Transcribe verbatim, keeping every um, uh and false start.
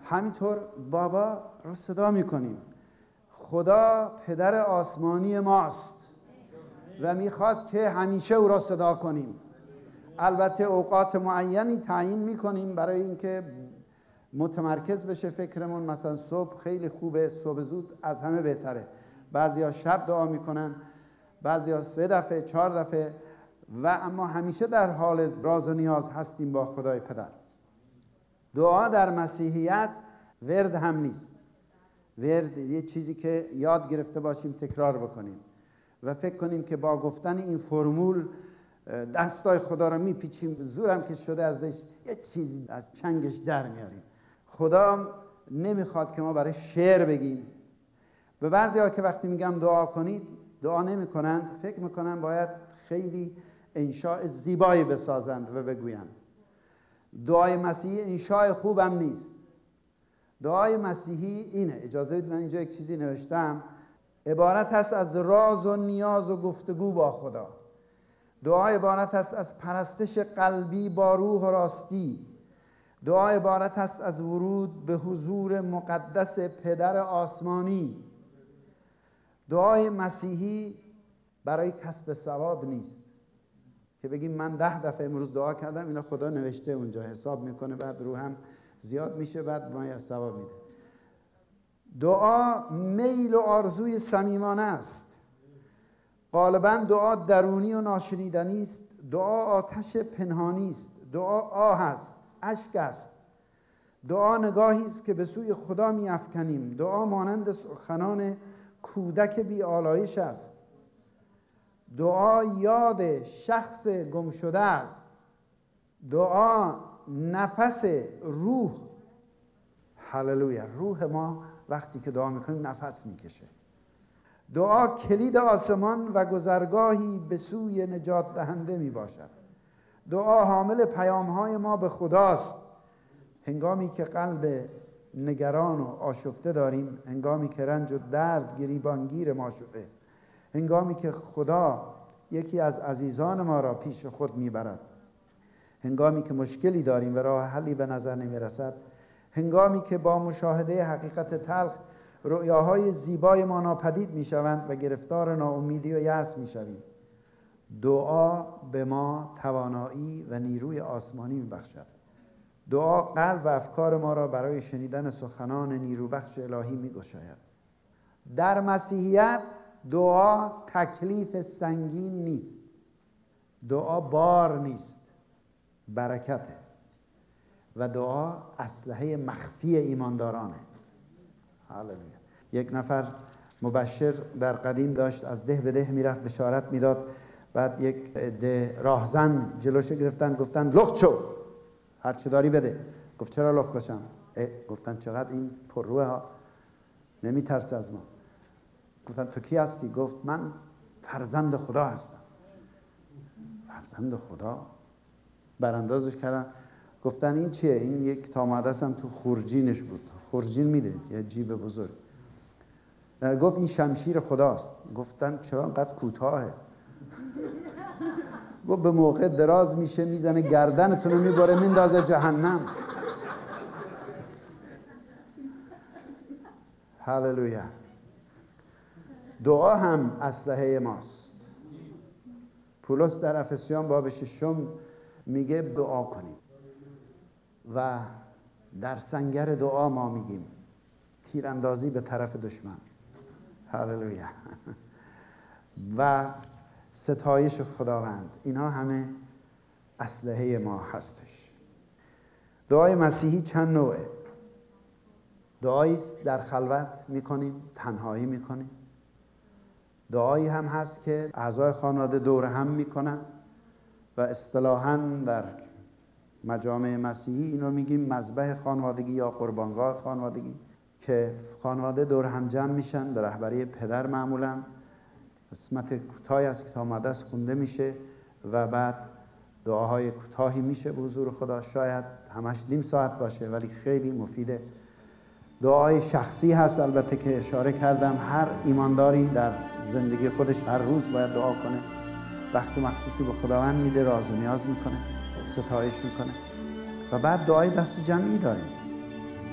همینطور بابا رو صدا میکنیم. خدا پدر آسمانی ماست و میخواد که همیشه او را صدا کنیم. البته اوقات معینی تعیین میکنیم برای اینکه متمرکز بشه فکرمون. مثلا صبح خیلی خوبه، صبح زود از همه بهتره. بعضیا شب دعا میکنن، بعضیا سه دفعه چهار دفعه، و اما همیشه در حال راز و نیاز هستیم با خدای پدر. دعا در مسیحیت ورد هم نیست. ورد یه چیزی که یاد گرفته باشیم تکرار بکنیم و فکر کنیم که با گفتن این فرمول دستای خدا رو میپیچیم، زورم که شده ازش یه چیزی از چنگش در میاریم. خدا نمیخواد که ما برای شعر بگیم. به بعضی ها که وقتی میگم دعا کنید دعا نمی کنند، فکر میکنن باید خیلی انشاء زیبایی بسازند و بگویند. دعای مسیحی انشاء خوبم نیست. دعای مسیحی اینه، اجازه بدید من اینجا یک چیزی نوشتم، عبارت هست از راز و نیاز و گفتگو با خدا. دعا عبارت است از پرستش قلبی با روح و راستی. دعا عبارت است از ورود به حضور مقدس پدر آسمانی. دعای مسیحی برای کسب ثواب نیست که بگیم من ده دفعه امروز دعا کردم، اینا خدا نوشته اونجا، حساب میکنه، بعد روحم زیاد میشه، بعد ما ثواب میده. دعا میل و آرزوی صمیمانه است. غالبا دعا درونی و ناشنیدنی است. دعا آتش پنهانی است. دعا آه است، اشک است. دعا نگاهی است که به سوی خدا می‌افکنیم. دعا مانند سخنان کودک بی آلایش است. دعا یاد شخص گم شده است. دعا نفس روح. هللویا. روح ما وقتی که دعا میکنیم نفس میکشه. دعا کلید آسمان و گذرگاهی به سوی نجات دهنده می باشد. دعا حامل پیام‌های ما به خداست. هنگامی که قلب نگران و آشفته داریم، هنگامی که رنج و درد گریبانگیر ما شده، هنگامی که خدا یکی از عزیزان ما را پیش خود میبرد، هنگامی که مشکلی داریم و راه حلی به نظر نمیرسد، هنگامی که با مشاهده حقیقت تلخ رؤیاهای زیبای ما ناپدید میشوند و گرفتار ناامیدی و یأس میشویم، دعا به ما توانایی و نیروی آسمانی میبخشد. دعا قلب و افکار ما را برای شنیدن سخنان نیروبخش الهی میگشاید. در مسیحیت دعا تکلیف سنگین نیست. دعا بار نیست، برکته. و دعا اسلحه مخفی ایماندارانه. هللویا. یک نفر مبشر در قدیم داشت، از ده به ده میرفت بشارت میداد، بعد یک ده راهزن جلوش گرفتن، گفتن لخت شو، هر چه داری بده. گفت چرا لخت بشم؟ گفتن چقدر این پرروه ها، نمیترسه از ما. گفتن تو کی هستی؟ گفت من فرزند خدا هستم. فرزند خدا؟ براندازش کردن، گفتن این چیه؟ این یک تامادس هم تو خورجینش بود. خورجین میده، یه جیب بزرگ. گفت این شمشیر خداست. گفتن چرا انقدر کوتاهه؟ گفت به موقع دراز میشه میزنه گردنتون رو میبره میندازه جهنم. هللویا. دعا هم اسلحه ماست. پولس در افسیان باب ششم میگه دعا کنیم و در سنگر دعا ما میگیم تیراندازی به طرف دشمن. هللویا. و ستایش خداوند. اینها همه اسلحه ما هستش. دعای مسیحی چند نوعه. دعایی در خلوت میکنیم، تنهایی میکنیم. دعایی هم هست که اعضای خانواده دور هم میکنن و اصطلاحاً در مجامع مسیحی اینو میگیم مذبح خانوادگی یا قربانگاه خانوادگی، که خانواده دور هم جمع میشن به رهبری پدر. معمولاً قسمت کوتاهی از کتاب مقدس خونده میشه و بعد دعاهای کوتاهی میشه به حضور خدا. شاید همش نیم ساعت باشه ولی خیلی مفیده. دعای شخصی هست البته که اشاره کردم، هر ایمانداری در زندگی خودش هر روز باید دعا کنه، وقت مخصوصی به خداوند میده، راز و نیاز میکنه، ستایش میکنه. و بعد دعای دست جمعی داریم.